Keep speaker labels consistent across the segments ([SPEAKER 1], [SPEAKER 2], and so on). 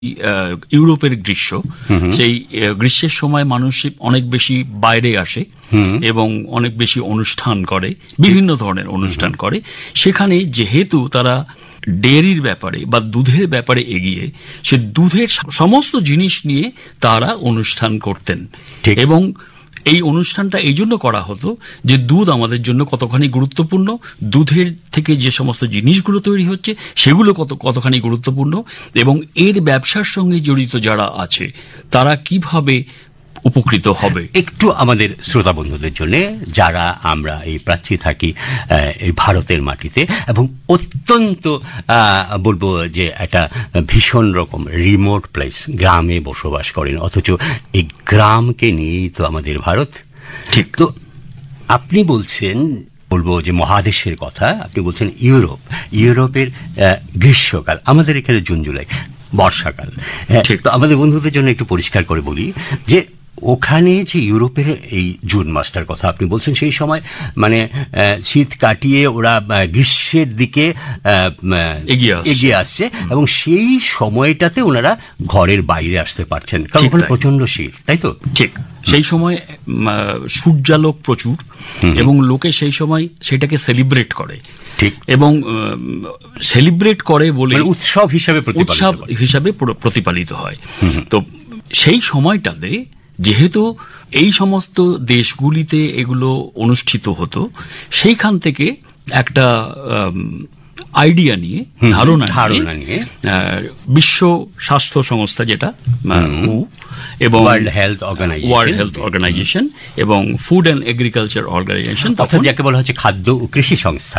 [SPEAKER 1] ইউরোপের গ্রীষ্ম, সেই গ্রীষ্মের সময় মানুষ অনেক বেশি বাইরে আসে এবং অনেক বেশি অনুষ্ঠান করে, বিভিন্ন ধরনের অনুষ্ঠান করে। সেখানে যেহেতু তারা ডেয়ারির ব্যাপারে বা দুধের ব্যাপারে এগিয়ে, সে দুধের সমস্ত জিনিস নিয়ে তারা অনুষ্ঠান করতেন। এবং এই অনুষ্ঠানটা এই জন্য করা হতো যে দুধ আমাদের জন্য কতখানি গুরুত্বপূর্ণ, দুধের থেকে যে সমস্ত জিনিসগুলো তৈরি হচ্ছে সেগুলো কতখানি গুরুত্বপূর্ণ, এবং এর ব্যবসার সঙ্গে জড়িত যারা আছে তারা কিভাবে উপকৃত হবে।
[SPEAKER 2] একটু আমাদের শ্রোতা বন্ধুদের জন্য, যারা আমরা এই প্রাচ্যে থাকি এই ভারতের মাটিতে, এবং অত্যন্ত বলবো যে একটা ভীষণ রকম রিমোট প্লেস, গ্রামে বসবাস করেন, অথচ এই গ্রামকে নিয়েই তো আমাদের ভারত।
[SPEAKER 1] ঠিক।
[SPEAKER 2] তো আপনি বলছেন, বলবো যে মহাদেশের কথা, আপনি বলছেন ইউরোপের গ্রীষ্মকাল, আমাদের এখানে জুন জুলাই বর্ষাকাল। তো আমাদের বন্ধুদের জন্য একটু পরিষ্কার করে বলি যে ওখানে যে ইউরোপের এই জুন মাসটার কথা আপনি বলছেন, সেই সময় মানে শীত কাটিয়ে ওরা গ্রীষ্মের দিকে এগিয়ে আসছে, এবং সেই সময়টাতে ওনারা ঘরের বাইরে আসতে পারছেন, কারণ ওখানে প্রচন্ড শীত, তাই তো?
[SPEAKER 1] ঠিক। সেই সময় সূর্যালোক প্রচুর, এবং লোকে সেই সময় সেটাকে সেলিব্রেট করে।
[SPEAKER 2] ঠিক।
[SPEAKER 1] এবং সেলিব্রেট করে বলে
[SPEAKER 2] উৎসব হিসাবে
[SPEAKER 1] প্রতিপালিত হয়। তো সেই সময়টাতে যেহেতু এই সমস্ত দেশগুলিতে এগুলো অনুষ্ঠিত হতো, সেইখান থেকে একটা আইডিয়া নিয়ে, ধারণা নিয়ে বিশ্ব স্বাস্থ্য সংস্থা, যেটা WHO এবং
[SPEAKER 2] ওয়ার্ল্ড হেলথ অর্গানাইজেশন
[SPEAKER 1] এবং ফুড অ্যান্ড এগ্রিকালচার অর্গানাইজেশন,
[SPEAKER 2] তখন যাকে বলা হচ্ছে খাদ্য ও কৃষি সংস্থা,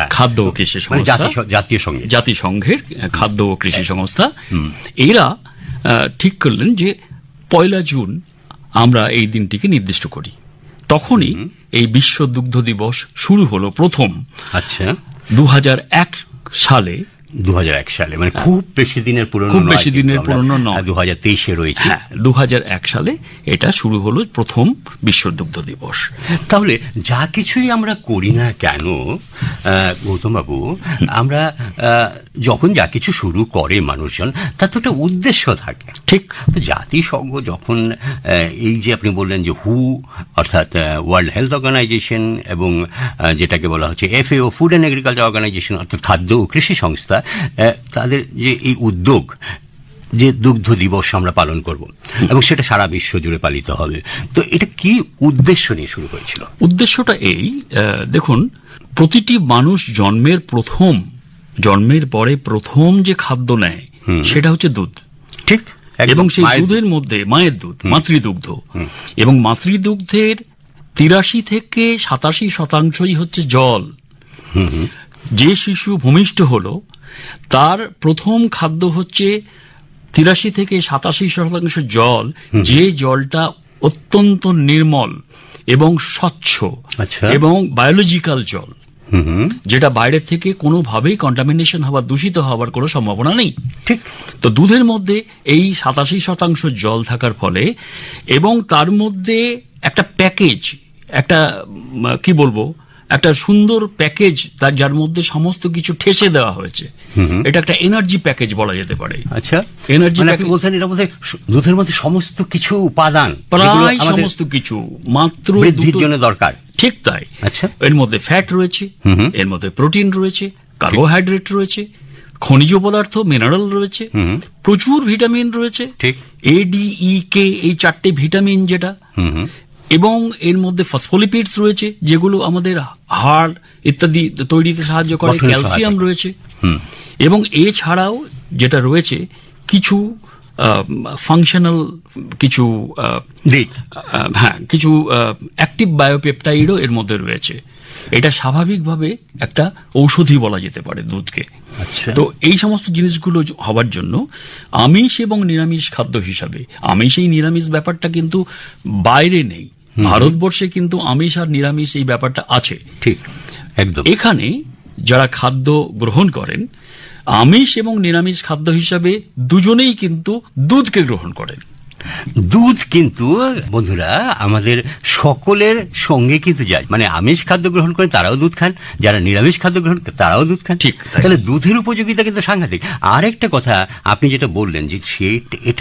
[SPEAKER 1] জাতিসংঘের খাদ্য ও কৃষি সংস্থা, এরা ঠিক করলেন যে 1 জুন আমরা এই দিনটিকে নির্দিষ্ট করি। তখনই এই বিশ্ব দুগ্ধ দিবস শুরু হলো প্রথম।
[SPEAKER 2] আচ্ছা।
[SPEAKER 1] 2001 সালে,
[SPEAKER 2] মানে খুব বেশি দিনের পুরনো নয়, 2023 রয়েছে।
[SPEAKER 1] হ্যাঁ, 2001 সালে এটা শুরু হলো প্রথম বিশ্ব দুগ্ধ দিবস।
[SPEAKER 2] তাহলে যা কিছুই আমরা করি না কেন গৌতম বাবু, আমরা যখন যা কিছু শুরু করে মানুষজন, তার তো একটা উদ্দেশ্য থাকে।
[SPEAKER 1] ঠিক।
[SPEAKER 2] তো জাতিসংঘ যখন এই যে আপনি বললেন যে WHO অর্থাৎ ওয়ার্ল্ড হেলথ অর্গানাইজেশন, এবং যেটাকে বলা হচ্ছে FAO food and agriculture organisation অর্থাৎ খাদ্য ও কৃষি সংস্থা, তাদের যে এই উদ্যোগ যে দুগ্ধ দিবস আমরা পালন করব, এবং সেটা সারা বিশ্ব জুড়ে পালিত হবে, তো এটা কি উদ্দেশ্য নিয়ে শুরু হয়েছিল?
[SPEAKER 1] উদ্দেশ্যটা এই, দেখুন, প্রতিটি মানুষ জন্মের পরে প্রথম যে খাদ্য নেয় সেটা হচ্ছে দুধ।
[SPEAKER 2] ঠিক।
[SPEAKER 1] এবং সেই দুধের মধ্যে মায়ের দুধ, মাতৃদুগ্ধ, এবং মাতৃদুগ্ধের 83 থেকে 87% হচ্ছে জল। যে শিশু ভূমিষ্ঠ হলো তার প্রথম খাদ্য হচ্ছে 83 থেকে 87% জল, যে জলটা অত্যন্ত নির্মল এবং স্বচ্ছ এবং বায়োলজিক্যাল জল, যেটা বাইরের থেকে কোনোভাবেই কন্টামিনেশন হওয়ার, দূষিত হওয়ার কোনো সম্ভাবনা নেই।
[SPEAKER 2] ঠিক।
[SPEAKER 1] তো দুধের মধ্যে এই 87% জল থাকার ফলে, এবং তার মধ্যে একটা প্যাকেজ, একটা কি বলবো, একটা সুন্দর প্যাকেজ, যার মধ্যে সমস্ত কিছু ঠেসে দেওয়া হয়েছে, এটা একটা এনার্জি প্যাকেজ বলা যেতে পারে।
[SPEAKER 2] আচ্ছা।
[SPEAKER 1] এনার্জি প্যাকেজ
[SPEAKER 2] বলছেন, এর মধ্যে দুধের মধ্যে সমস্ত কিছু উপাদান,
[SPEAKER 1] প্রায় সমস্ত কিছু মাত্র
[SPEAKER 2] বৃদ্ধির জন্য দরকার।
[SPEAKER 1] ঠিক তাই।
[SPEAKER 2] আচ্ছা।
[SPEAKER 1] এর মধ্যে ফ্যাট রয়েছে, এর মধ্যে প্রোটিন রয়েছে, কার্বোহাইড্রেট রয়েছে, খনিজ পদার্থ, মিনারেল রয়েছে, প্রচুর ভিটামিন রয়েছে,
[SPEAKER 2] ঠিক,
[SPEAKER 1] A, D, E, K, এই 4টে ভিটামিন যেটা, এবং এর মধ্যে ফসফোলিপিডস রয়েছে যেগুলো আমাদের হাড় ইত্যাদি তৈরিতে সাহায্য করে, ক্যালসিয়াম রয়েছে, এবং এছাড়াও যেটা রয়েছে কিছু ফাংশনাল কিছু কিছু অ্যাক্টিভ বায়োপেপটাইডও এর মধ্যে রয়েছে। এটা স্বাভাবিকভাবে একটা ঔষধি বলা যেতে পারে দুধকে। তো এই সমস্ত জিনিসগুলো হওয়ার জন্য আমিষ এবং নিরামিষ খাদ্য হিসাবে, আমিষ এই নিরামিষ ব্যাপারটা কিন্তু বাইরে নেই, ভারতবর্ষে কিন্তু আমিষ আর নিরামিষ এই ব্যাপারটা আছে।
[SPEAKER 2] ঠিক, একদম।
[SPEAKER 1] এখানে যারা খাদ্য গ্রহণ করেন, আমিষ এবং নিরামিষ খাদ্য হিসাবে দুজনেই কিন্তু দুধকে গ্রহণ করেন।
[SPEAKER 2] দুধ কিন্তু বন্ধুরা আমাদের সকলের সঙ্গে কিন্তু যায়, মানে আমিষ খাদ্য গ্রহণ করেন তারাও দুধ খান, যারা নিরামিষ খাদ্য গ্রহণ করেন তারাও দুধ খান।
[SPEAKER 1] ঠিক,
[SPEAKER 2] তাহলে দুধের উপযোগিতা কিন্তু সাংঘাতিক। আরেকটা কথা আপনি যেটা বললেন যে এটা